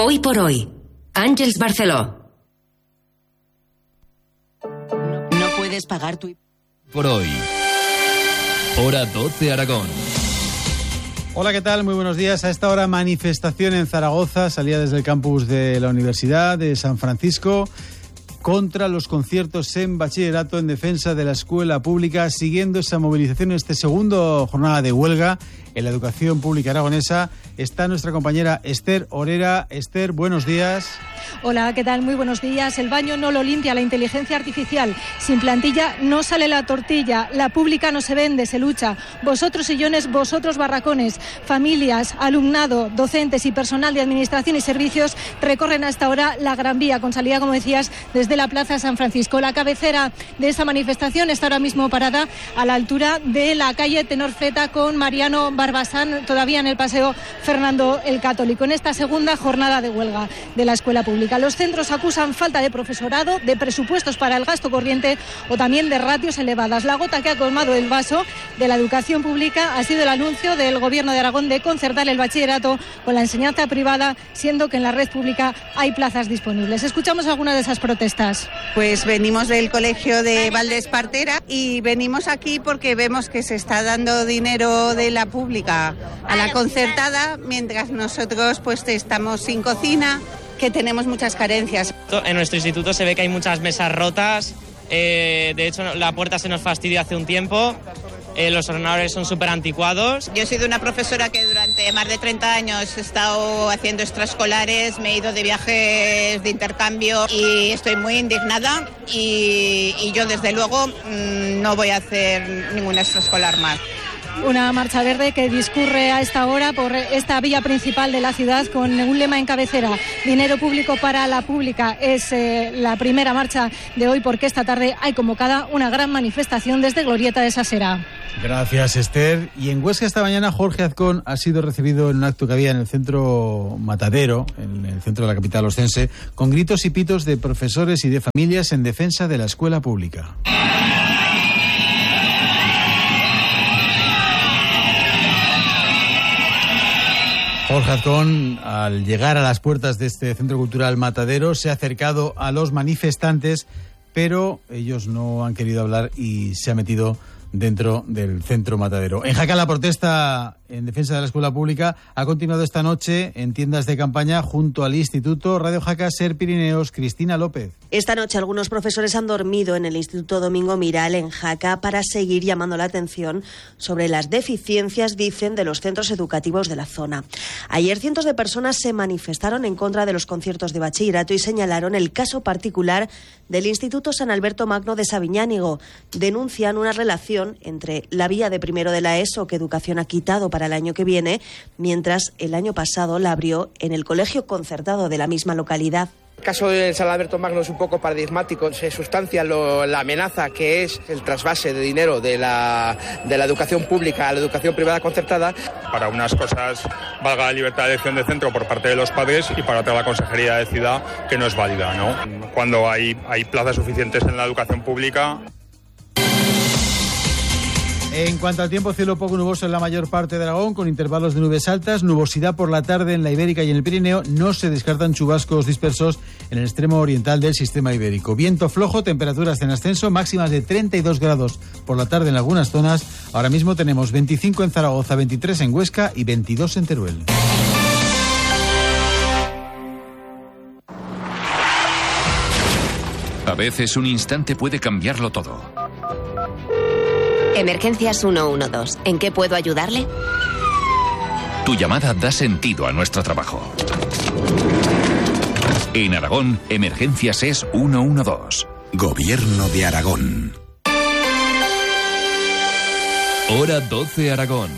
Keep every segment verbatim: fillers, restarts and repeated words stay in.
Hoy por hoy, Àngels Barceló. No puedes pagar tu... Por hoy, hora doce Aragón. Hola, ¿qué tal? Muy buenos días. A esta hora, manifestación en Zaragoza, salida desde el campus de la Universidad de San Francisco, contra los conciertos en bachillerato, en defensa de la escuela pública, siguiendo esa movilización en esta segunda jornada de huelga en la educación pública aragonesa. Está nuestra compañera Esther Orera. Esther, buenos días. Hola, ¿qué tal? Muy buenos días. El baño no lo limpia la inteligencia artificial. Sin plantilla no sale la tortilla. La pública no se vende, se lucha. Vosotros sillones, vosotros barracones. Familias, alumnado, docentes y personal de administración y servicios recorren hasta ahora la Gran Vía, con salida, como decías, desde la Plaza San Francisco. La cabecera de esa manifestación está ahora mismo parada a la altura de la calle Tenor Fleta, con Mariano Barbasán, todavía en el paseo Fernando el Católico, en esta segunda jornada de huelga de la escuela pública. Los centros acusan falta de profesorado, de presupuestos para el gasto corriente o también de ratios elevadas. La gota que ha colmado el vaso de la educación pública ha sido el anuncio del Gobierno de Aragón de concertar el bachillerato con la enseñanza privada, siendo que en la red pública hay plazas disponibles. Escuchamos algunas de esas protestas. Pues venimos del colegio de Valdespartera y venimos aquí porque vemos que se está dando dinero de la pública a la concertada, mientras nosotros pues estamos sin cocina, que tenemos muchas carencias. En nuestro instituto se ve que hay muchas mesas rotas, eh, de hecho la puerta se nos fastidia hace un tiempo, eh, los ordenadores son súper anticuados. Yo he sido una profesora que durante más de treinta años he estado haciendo extraescolares, me he ido de viajes de intercambio y estoy muy indignada y, y yo desde luego mmm, no voy a hacer ningún extraescolar más. Una marcha verde que discurre a esta hora por esta vía principal de la ciudad con un lema en cabecera: dinero público para la pública. Es eh, la primera marcha de hoy, porque esta tarde hay convocada una gran manifestación desde Glorieta de Sasera. Gracias, Esther. Y en Huesca esta mañana Jorge Azcón ha sido recibido en un acto que había en el centro Matadero, en el centro de la capital ostense, con gritos y pitos de profesores y de familias en defensa de la escuela pública. Jorge Azcón, al llegar a las puertas de este centro cultural Matadero, se ha acercado a los manifestantes, pero ellos no han querido hablar y se ha metido dentro del centro Matadero. En Jaca, la protesta en defensa de la escuela pública ha continuado esta noche en tiendas de campaña junto al Instituto Radio Jaca Ser Pirineos. Cristina López. Esta noche algunos profesores han dormido en el Instituto Domingo Miral en Jaca para seguir llamando la atención sobre las deficiencias, dicen, de los centros educativos de la zona. Ayer cientos de personas se manifestaron en contra de los conciertos de bachillerato y señalaron el caso particular del Instituto San Alberto Magno de Sabiñánigo. Denuncian una relación entre la vía de primero de la ESO que Educación ha quitado para el año que viene, mientras el año pasado la abrió en el colegio concertado de la misma localidad. El caso del San Alberto Magno es un poco paradigmático. Se sustancia lo, la amenaza que es el trasvase de dinero de la, de la educación pública a la educación privada concertada. Para unas cosas valga la libertad de elección de centro por parte de los padres y para otra la consejería decida que no es válida, ¿no? Cuando hay, hay plazas suficientes en la educación pública. En cuanto al tiempo, cielo poco nuboso en la mayor parte de Aragón, con intervalos de nubes altas, nubosidad por la tarde en la Ibérica y en el Pirineo. No se descartan chubascos dispersos en el extremo oriental del sistema ibérico. Viento flojo, temperaturas en ascenso, máximas de treinta y dos grados por la tarde en algunas zonas. Ahora mismo tenemos veinticinco en Zaragoza, veintitrés en Huesca y veintidós en Teruel. A veces un instante puede cambiarlo todo. Emergencias ciento doce. ¿En qué puedo ayudarle? Tu llamada da sentido a nuestro trabajo. En Aragón, Emergencias es ciento doce. Gobierno de Aragón. Hora doce Aragón.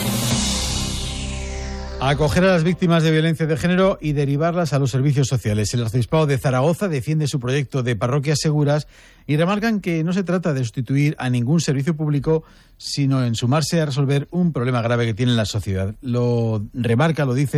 Acoger a las víctimas de violencia de género y derivarlas a los servicios sociales. El Arzobispado de Zaragoza defiende su proyecto de parroquias seguras y remarcan que no se trata de sustituir a ningún servicio público, sino en sumarse a resolver un problema grave que tiene la sociedad. Lo remarca, lo dicen,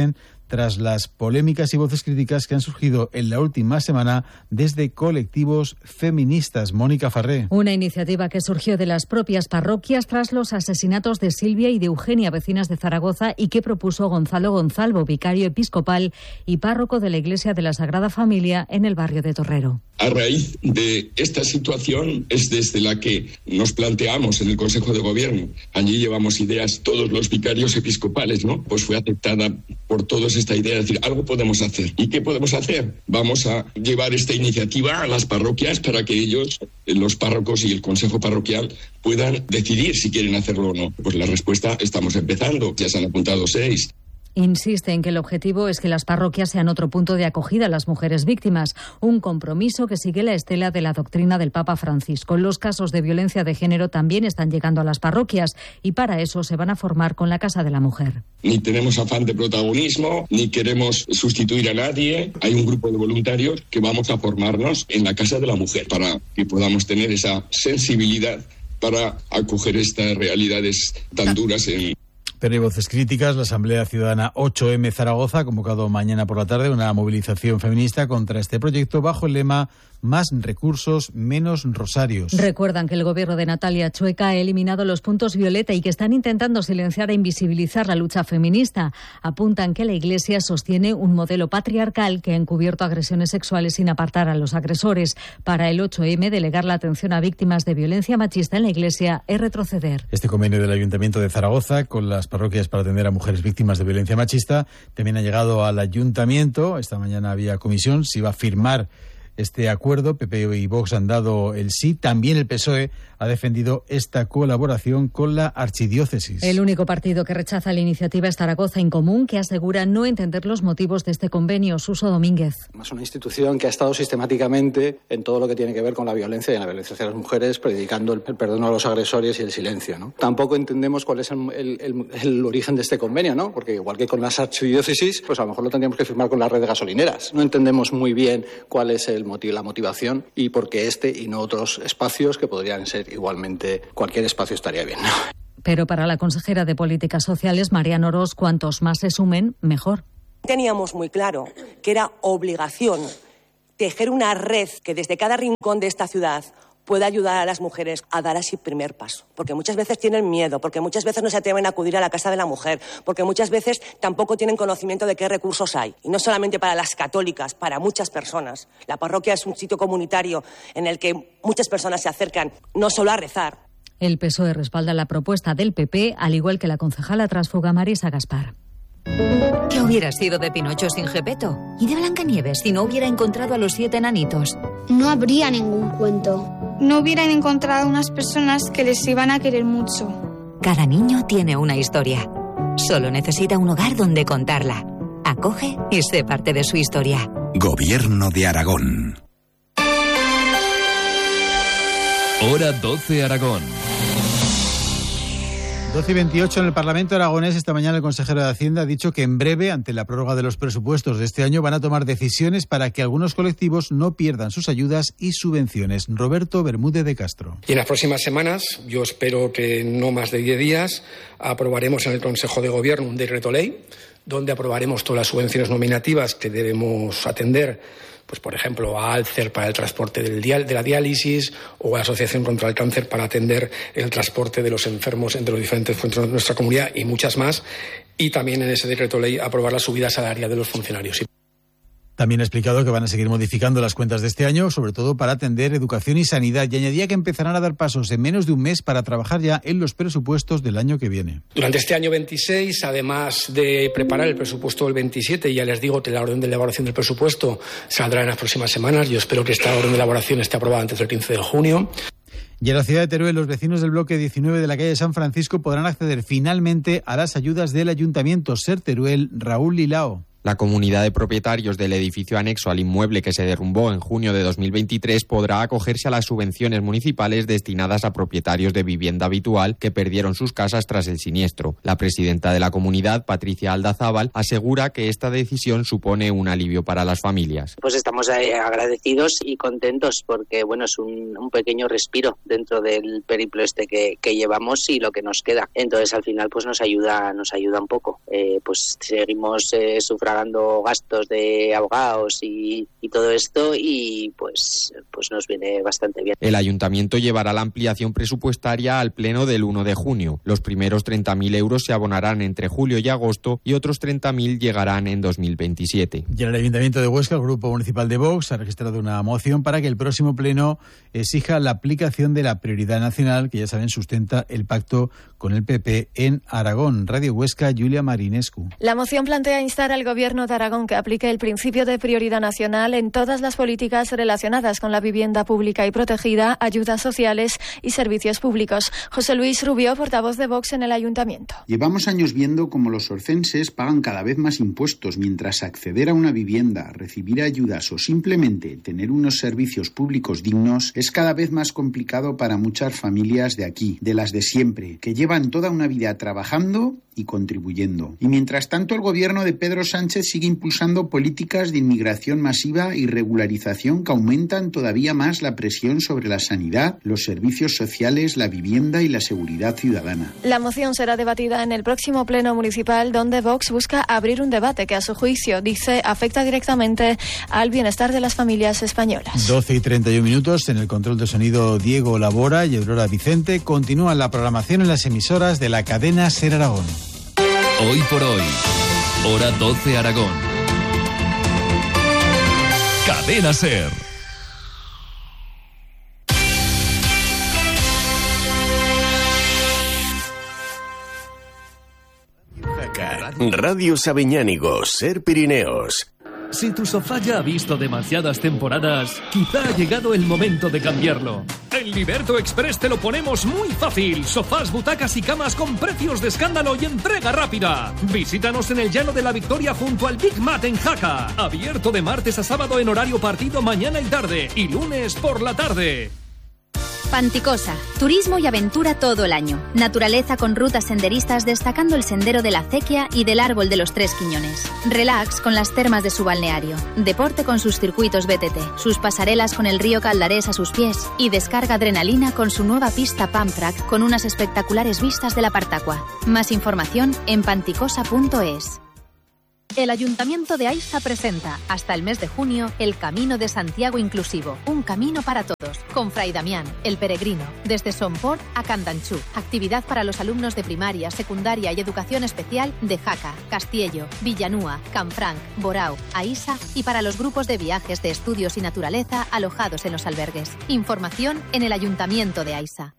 tras las polémicas y voces críticas que han surgido en la última semana desde colectivos feministas. Mónica Farré. Una iniciativa que surgió de las propias parroquias tras los asesinatos de Silvia y de Eugenia, vecinas de Zaragoza, y que propuso Gonzalo Gonzalvo, vicario episcopal y párroco de la Iglesia de la Sagrada Familia en el barrio de Torrero. A raíz de esta situación es desde la que nos planteamos en el Consejo de Gobierno. Allí llevamos ideas todos los vicarios episcopales, ¿no? Pues fue aceptada por todos esta idea de decir, algo podemos hacer. ¿Y qué podemos hacer? Vamos a llevar esta iniciativa a las parroquias para que ellos, los párrocos y el Consejo Parroquial, puedan decidir si quieren hacerlo o no. Pues la respuesta, estamos empezando, ya se han apuntado seis. Insiste en que el objetivo es que las parroquias sean otro punto de acogida a las mujeres víctimas, un compromiso que sigue la estela de la doctrina del Papa Francisco. Los casos de violencia de género también están llegando a las parroquias y para eso se van a formar con la Casa de la Mujer. Ni tenemos afán de protagonismo, ni queremos sustituir a nadie. Hay un grupo de voluntarios que vamos a formarnos en la Casa de la Mujer para que podamos tener esa sensibilidad para acoger estas realidades tan duras en... Pero hay voces críticas. La Asamblea Ciudadana ocho eme Zaragoza ha convocado mañana por la tarde una movilización feminista contra este proyecto bajo el lema Más recursos, menos rosarios. Recuerdan que el gobierno de Natalia Chueca ha eliminado los puntos violeta y que están intentando silenciar e invisibilizar la lucha feminista. Apuntan que la Iglesia sostiene un modelo patriarcal que ha encubierto agresiones sexuales sin apartar a los agresores. Para el ocho eme, delegar la atención a víctimas de violencia machista en la Iglesia es retroceder. Este convenio del Ayuntamiento de Zaragoza con las parroquias para atender a mujeres víctimas de violencia machista también ha llegado al Ayuntamiento. Esta mañana había comisión, se iba a firmar este acuerdo. P P y Vox han dado el sí. También el P S O E ha defendido esta colaboración con la archidiócesis. El único partido que rechaza la iniciativa es Zaragoza en Común, que asegura no entender los motivos de este convenio. Suso Domínguez. Es una institución que ha estado sistemáticamente en todo lo que tiene que ver con la violencia y la violencia hacia las mujeres, predicando el perdón a los agresores y el silencio, ¿no? Tampoco entendemos cuál es el, el, el, el origen de este convenio, ¿no? Porque igual que con las archidiócesis, pues a lo mejor lo tendríamos que firmar con la red de gasolineras. No entendemos muy bien cuál es el motivo, la motivación y por qué este y no otros espacios que podrían ser igualmente, cualquier espacio estaría bien, ¿no? Pero para la consejera de Políticas Sociales, Mariano Orós, cuantos más se sumen, mejor. Teníamos muy claro que era obligación tejer una red que desde cada rincón de esta ciudad pueda ayudar a las mujeres a dar así primer paso. Porque muchas veces tienen miedo, porque muchas veces no se atreven a acudir a la Casa de la Mujer, porque muchas veces tampoco tienen conocimiento de qué recursos hay. Y no solamente para las católicas, para muchas personas. La parroquia es un sitio comunitario en el que muchas personas se acercan no solo a rezar. El P S O E respalda la propuesta del P P, al igual que la concejala transfuga Marisa Gaspar. ¿Qué hubiera sido de Pinocho sin Gepetto? ¿Y de Blancanieves si no hubiera encontrado a los siete enanitos? No habría ningún cuento. No hubieran encontrado unas personas que les iban a querer mucho. Cada niño tiene una historia. Solo necesita un hogar donde contarla. Acoge y sé parte de su historia. Gobierno de Aragón. Hora doce Aragón. doce y veintiocho en el Parlamento aragonés. Esta mañana el consejero de Hacienda ha dicho que en breve, ante la prórroga de los presupuestos de este año, van a tomar decisiones para que algunos colectivos no pierdan sus ayudas y subvenciones. Roberto Bermúdez de Castro. Y en las próximas semanas, yo espero que no más de diez días, aprobaremos en el Consejo de Gobierno un decreto ley donde aprobaremos todas las subvenciones nominativas que debemos atender, pues por ejemplo a Alcer para el transporte del dial, de la diálisis, o a la Asociación contra el Cáncer para atender el transporte de los enfermos entre los diferentes centros de nuestra comunidad y muchas más, y también en ese decreto ley aprobar la subida salarial de los funcionarios. También ha explicado que van a seguir modificando las cuentas de este año, sobre todo para atender educación y sanidad, y añadía que empezarán a dar pasos en menos de un mes para trabajar ya en los presupuestos del año que viene. Durante este año veintiséis, además de preparar el presupuesto del veintisiete, y ya les digo que la orden de elaboración del presupuesto saldrá en las próximas semanas. Yo espero que esta orden de elaboración esté aprobada antes del quince de junio. Y en la ciudad de Teruel, los vecinos del bloque diecinueve de la calle San Francisco podrán acceder finalmente a las ayudas del Ayuntamiento. Ser Teruel, Raúl Lilao. La comunidad de propietarios del edificio anexo al inmueble que se derrumbó en junio de dos mil veintitrés podrá acogerse a las subvenciones municipales destinadas a propietarios de vivienda habitual que perdieron sus casas tras el siniestro. La presidenta de la comunidad, Patricia Aldazábal, asegura que esta decisión supone un alivio para las familias. Pues estamos agradecidos y contentos porque bueno, es un, un pequeño respiro dentro del periplo este que, que llevamos y lo que nos queda. Entonces al final pues nos ayuda, nos ayuda un poco. Eh, pues seguimos eh, sufragando sufragando gastos de abogados y, y todo esto, y pues, pues nos viene bastante bien. El ayuntamiento llevará la ampliación presupuestaria al pleno del uno de junio. Los primeros treinta mil euros se abonarán entre julio y agosto y otros treinta mil llegarán en dos mil veintisiete. Y en el Ayuntamiento de Huesca, el Grupo Municipal de Vox ha registrado una moción para que el próximo pleno exija la aplicación de la prioridad nacional, que ya saben sustenta el pacto con el P P en Aragón. Radio Huesca, Julia Marinescu. La moción plantea instar al Gobierno de Aragón que aplique el principio de prioridad nacional en todas las políticas relacionadas con la vivienda pública y protegida, ayudas sociales y servicios públicos. José Luis Rubio, portavoz de Vox en el Ayuntamiento. Llevamos años viendo cómo los orcenses pagan cada vez más impuestos, mientras acceder a una vivienda, recibir ayudas o simplemente tener unos servicios públicos dignos es cada vez más complicado para muchas familias de aquí, de las de siempre, que llevan toda una vida trabajando y contribuyendo. Y mientras tanto, el gobierno de Pedro Sánchez sigue impulsando políticas de inmigración masiva y regularización que aumentan todavía más la presión sobre la sanidad, los servicios sociales, la vivienda y la seguridad ciudadana. La moción será debatida en el próximo pleno municipal, donde Vox busca abrir un debate que, a su juicio, dice, afecta directamente al bienestar de las familias españolas. doce y treinta y un minutos, en el control de sonido Diego Labora y Aurora Vicente. Continúa la programación en las emisoras de la cadena SER Aragón. Hoy por hoy, hora doce Aragón. Cadena SER. Radio Sabiñánigo, SER Pirineos. Si tu sofá ya ha visto demasiadas temporadas, quizá ha llegado el momento de cambiarlo. En Liberto Express te lo ponemos muy fácil. Sofás, butacas y camas con precios de escándalo y entrega rápida. Visítanos en el Llano de la Victoria junto al Big Mat en Jaca. Abierto de martes a sábado en horario partido mañana y tarde y lunes por la tarde. Panticosa, turismo y aventura todo el año. Naturaleza con rutas senderistas destacando el sendero de la Acequia y del Árbol de los Tres Quiñones. Relax con las termas de su balneario. Deporte con sus circuitos B T T. Sus pasarelas con el río Caldarés a sus pies. Y descarga adrenalina con su nueva pista Pump Track con unas espectaculares vistas de la Partacua. Más información en panticosa punto es. El Ayuntamiento de Aiza presenta, hasta el mes de junio, el Camino de Santiago Inclusivo, un camino para todos, con Fray Damián, el peregrino, desde Somport a Candanchú. Actividad para los alumnos de primaria, secundaria y educación especial de Jaca, Castiello, Villanúa, Canfranc, Borao, Aiza y para los grupos de viajes de estudios y naturaleza alojados en los albergues. Información en el Ayuntamiento de Aiza.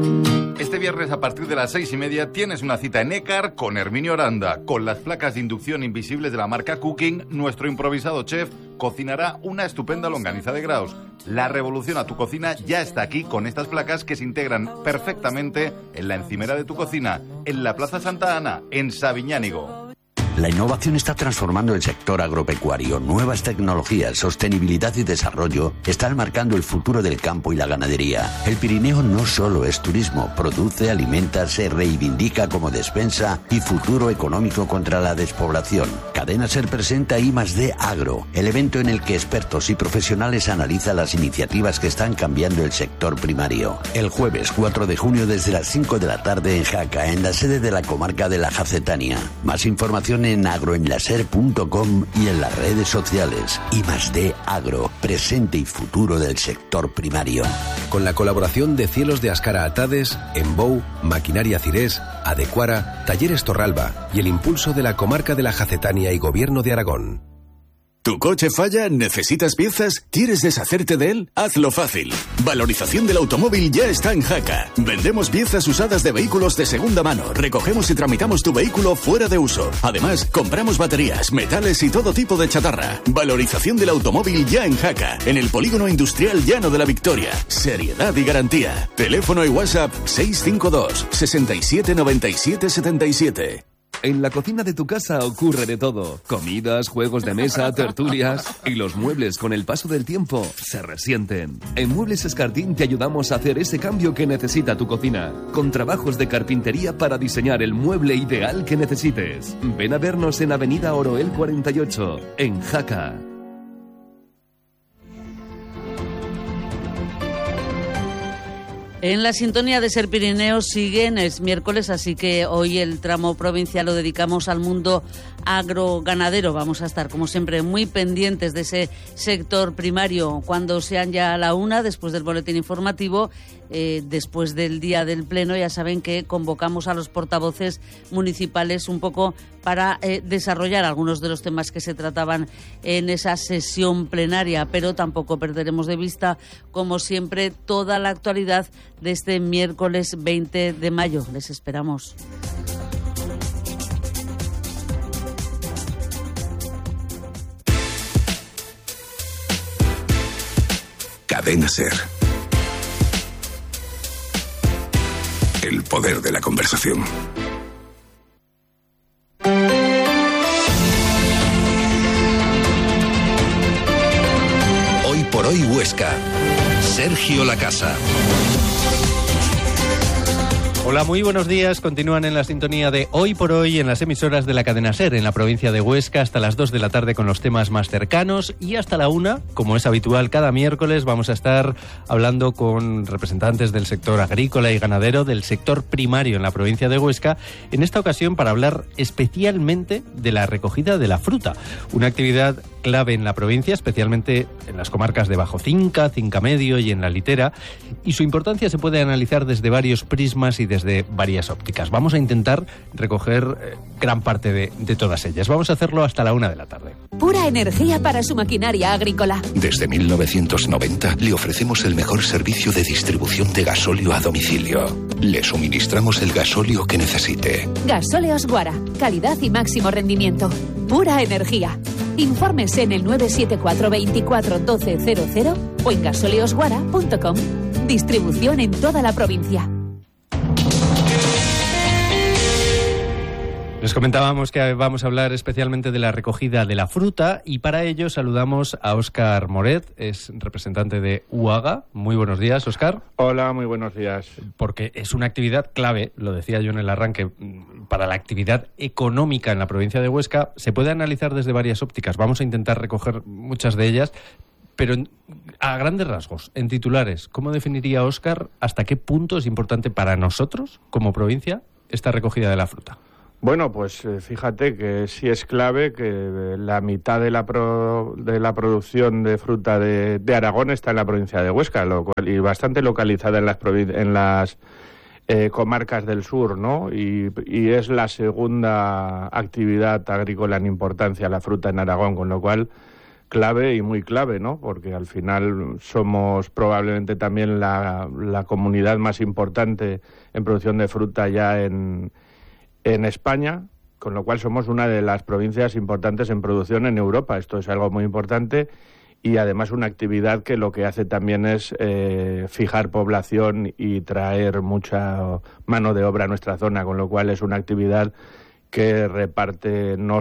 Este viernes a partir de las seis y media tienes una cita en Écar con Herminio Aranda. Con las placas de inducción invisibles de la marca Cooking, nuestro improvisado chef cocinará una estupenda longaniza de Graus. La revolución a tu cocina ya está aquí con estas placas que se integran perfectamente en la encimera de tu cocina, en la Plaza Santa Ana, en Sabiñánigo. La innovación está transformando el sector agropecuario. Nuevas tecnologías, sostenibilidad y desarrollo están marcando el futuro del campo y la ganadería. El Pirineo no solo es turismo, produce, alimenta, se reivindica como despensa y futuro económico contra la despoblación. Cadena SER presenta I más D Agro, el evento en el que expertos y profesionales analizan las iniciativas que están cambiando el sector primario. El jueves cuatro de junio desde las cinco de la tarde en Jaca, en la sede de la comarca de la Jacetania. Más información en agroenlaser punto com y en las redes sociales. I más D Agro, presente y futuro del sector primario. Con la colaboración de Cielos de Ascara Atades, Embou, Maquinaria Cirés, Adecuara, Talleres Torralba y el impulso de la comarca de la Jacetania y Gobierno de Aragón. ¿Tu coche falla? ¿Necesitas piezas? ¿Quieres deshacerte de él? Hazlo fácil. Valorización del automóvil ya está en Jaca. Vendemos piezas usadas de vehículos de segunda mano. Recogemos y tramitamos tu vehículo fuera de uso. Además, compramos baterías, metales y todo tipo de chatarra. Valorización del automóvil ya en Jaca. En el Polígono Industrial Llano de la Victoria. Seriedad y garantía. Teléfono y WhatsApp seis cinco dos, seis siete, nueve siete, siete siete. En la cocina de tu casa ocurre de todo. Comidas, juegos de mesa, tertulias. Y los muebles con el paso del tiempo se resienten. En Muebles Escartín te ayudamos a hacer ese cambio que necesita tu cocina. Con trabajos de carpintería para diseñar el mueble ideal que necesites. Ven a vernos en Avenida Oroel cuarenta y ocho, en Jaca. En la sintonía de SER Pirineos siguen, es miércoles, así que hoy el tramo provincial lo dedicamos al mundo agroganadero. Vamos a estar, como siempre, muy pendientes de ese sector primario cuando sean ya a la una, después del boletín informativo. Eh, después del día del pleno, ya saben que convocamos a los portavoces municipales un poco para eh, desarrollar algunos de los temas que se trataban en esa sesión plenaria, pero tampoco perderemos de vista, como siempre, toda la actualidad de este miércoles veinte de mayo. Les esperamos. Cadena SER. El poder de la conversación. Hoy por hoy Huesca. Sergio Lacasa. Hola, muy buenos días. Continúan en la sintonía de Hoy por Hoy en las emisoras de la cadena SER en la provincia de Huesca hasta las dos de la tarde con los temas más cercanos, y hasta la una, como es habitual cada miércoles, vamos a estar hablando con representantes del sector agrícola y ganadero, del sector primario en la provincia de Huesca, en esta ocasión para hablar especialmente de la recogida de la fruta, una actividad clave en la provincia, especialmente en las comarcas de Bajo Cinca, Cinca Medio y en la Litera, y su importancia se puede analizar desde varios prismas y desde varias ópticas. Vamos a intentar recoger eh, gran parte de, de todas ellas. Vamos a hacerlo hasta la una de la tarde. Pura energía para su maquinaria agrícola. Desde mil novecientos noventa le ofrecemos el mejor servicio de distribución de gasóleo a domicilio. Le suministramos el gasóleo que necesite. Gasóleos Guara. Calidad y máximo rendimiento. Pura energía. Infórmese en el nueve siete cuatro veinticuatro doce cero cero o en gasoleosguara punto com. Distribución en toda la provincia. Les comentábamos que vamos a hablar especialmente de la recogida de la fruta, y para ello saludamos a Óscar Moret, es representante de UAGA. Muy buenos días, Óscar. Hola, muy buenos días. Porque es una actividad clave, lo decía yo en el arranque, para la actividad económica en la provincia de Huesca. Se puede analizar desde varias ópticas. Vamos a intentar recoger muchas de ellas, pero a grandes rasgos, en titulares, ¿cómo definiría Óscar hasta qué punto es importante para nosotros, como provincia, esta recogida de la fruta? Bueno, pues fíjate que sí es clave que la mitad de la pro, de la producción de fruta de, de Aragón está en la provincia de Huesca, lo cual, y bastante localizada en las en las eh, comarcas del sur, ¿no? Y, y es la segunda actividad agrícola en importancia la fruta en Aragón, con lo cual clave y muy clave, ¿no? Porque al final somos probablemente también la, la comunidad más importante en producción de fruta ya en en España, con lo cual somos una de las provincias importantes en producción en Europa. Esto es algo muy importante, y además una actividad que lo que hace también es eh, fijar población y traer mucha mano de obra a nuestra zona, con lo cual es una actividad que reparte no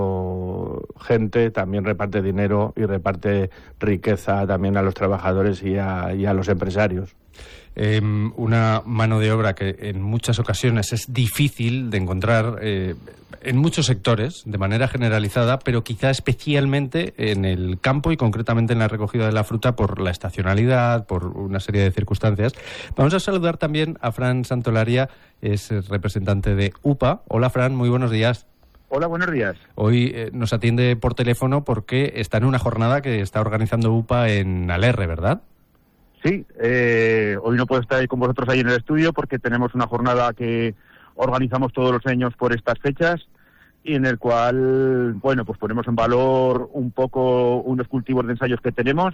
solo gente, también reparte dinero y reparte riqueza también a los trabajadores y a, y a los empresarios. Eh, una mano de obra que en muchas ocasiones es difícil de encontrar eh, en muchos sectores de manera generalizada, pero quizá especialmente en el campo y concretamente en la recogida de la fruta por la estacionalidad, por una serie de circunstancias. Vamos a saludar también a Fran Santolaria, es representante de UPA. Hola, Fran, muy buenos días. Hola, buenos días. Hoy eh, nos atiende por teléfono porque está en una jornada que está organizando UPA en Alerre, ¿verdad? Sí, eh, hoy no puedo estar con vosotros ahí en el estudio porque tenemos una jornada que organizamos todos los años por estas fechas, y en el cual, bueno, pues ponemos en valor un poco unos cultivos de ensayos que tenemos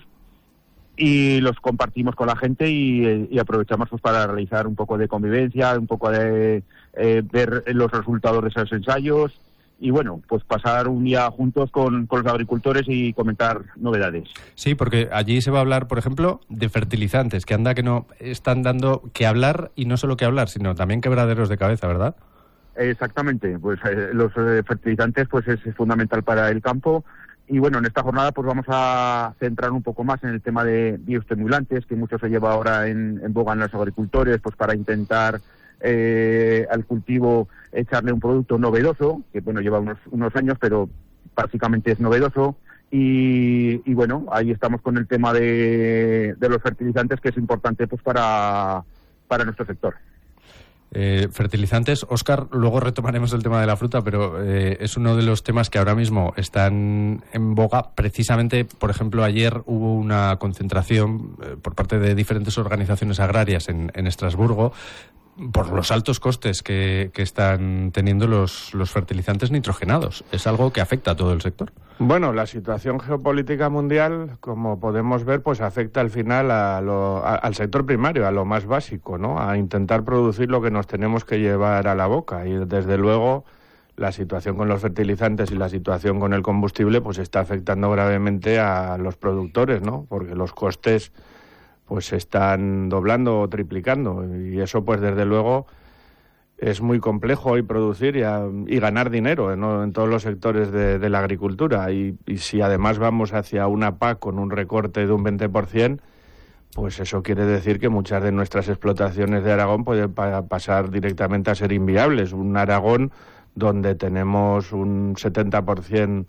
y los compartimos con la gente, y, y aprovechamos pues para realizar un poco de convivencia, un poco de eh, ver los resultados de esos ensayos, y bueno, pues pasar un día juntos con, con los agricultores y comentar novedades. Sí, porque allí se va a hablar, por ejemplo, de fertilizantes, que anda que no están dando que hablar, y no solo que hablar, sino también quebraderos de cabeza, ¿verdad? Exactamente, pues eh, los eh, fertilizantes pues es, es fundamental para el campo, y bueno, en esta jornada pues vamos a centrar un poco más en el tema de bioestimulantes, que mucho se lleva ahora en, en boga en los agricultores, pues para intentar Eh, al cultivo echarle un producto novedoso, que bueno, lleva unos, unos años, pero básicamente es novedoso, y, y bueno, ahí estamos con el tema de, de los fertilizantes, que es importante pues para, para nuestro sector. Eh, fertilizantes, Óscar, luego retomaremos el tema de la fruta, pero eh, es uno de los temas que ahora mismo están en boga. Precisamente, por ejemplo, ayer hubo una concentración eh, por parte de diferentes organizaciones agrarias en, en Estrasburgo por los altos costes que, que están teniendo los, los fertilizantes nitrogenados. ¿Es algo que afecta a todo el sector? Bueno, la situación geopolítica mundial, como podemos ver, pues afecta al final a lo, a, al sector primario, a lo más básico, ¿no? A intentar producir lo que nos tenemos que llevar a la boca. Y desde luego la situación con los fertilizantes y la situación con el combustible pues está afectando gravemente a los productores, ¿no? Porque los costes pues se están doblando o triplicando, y eso pues desde luego es muy complejo hoy producir y, a, y ganar dinero, ¿no? En todos los sectores de, de la agricultura, y, y si además vamos hacia una P A C con un recorte de un veinte por ciento, pues eso quiere decir que muchas de nuestras explotaciones de Aragón pueden pa- pasar directamente a ser inviables. Un Aragón donde tenemos un setenta por ciento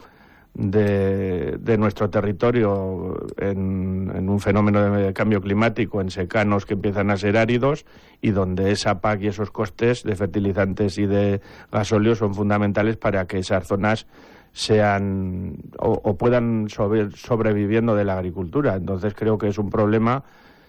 De, de nuestro territorio en, en un fenómeno de cambio climático, en secanos que empiezan a ser áridos, y donde esa P A C y esos costes de fertilizantes y de gasóleo son fundamentales para que esas zonas sean o, o puedan sobre, sobreviviendo de la agricultura. Entonces creo que es un problema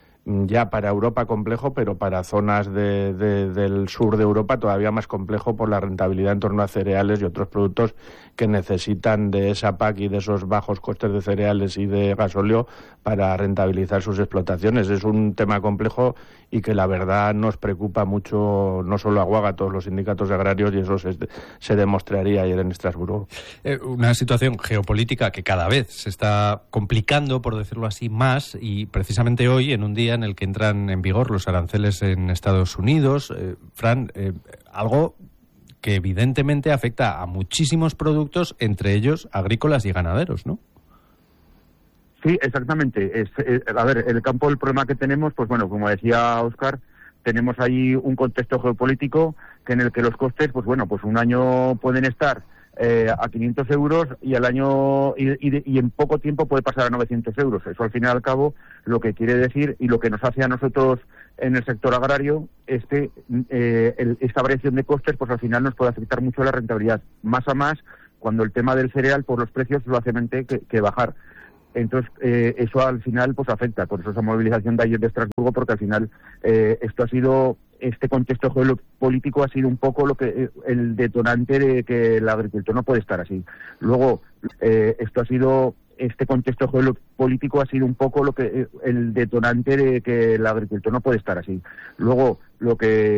ya para Europa complejo, pero para zonas de, de, del sur de Europa todavía más complejo por la rentabilidad en torno a cereales y otros productos que necesitan de esa P A C y de esos bajos costes de cereales y de gasóleo para rentabilizar sus explotaciones. Es un tema complejo y que la verdad nos preocupa mucho, no solo a Guaga, a todos los sindicatos agrarios, y eso se, se demostraría ayer en Estrasburgo. Eh, una situación geopolítica que cada vez se está complicando, por decirlo así, más, y precisamente hoy, en un día en el que entran en vigor los aranceles en Estados Unidos, eh, Fran, eh, algo que evidentemente afecta a muchísimos productos, entre ellos agrícolas y ganaderos, ¿no? Sí, exactamente. Es, es, a ver, el campo del problema que tenemos, pues bueno, como decía Óscar, tenemos ahí un contexto geopolítico que en el que los costes, pues bueno, pues un año pueden estar eh, a quinientos euros y al año y, y, y en poco tiempo puede pasar a novecientos euros. Eso al fin y al cabo lo que quiere decir, y lo que nos hace a nosotros en el sector agrario, es que eh, el, esta variación de costes pues al final nos puede afectar mucho la rentabilidad, más a más cuando el tema del cereal por los precios lo hace mente que, que bajar. Entonces, eh, eso al final pues afecta, por eso esa movilización de ayer de Estrasburgo, porque al final eh, esto ha sido, este contexto geopolítico ha sido un poco lo que eh, el detonante de que el agricultor no puede estar así. Luego, eh, esto ha sido, este contexto geopolítico ha sido un poco lo que eh, el detonante de que el agricultor no puede estar así. Luego, lo que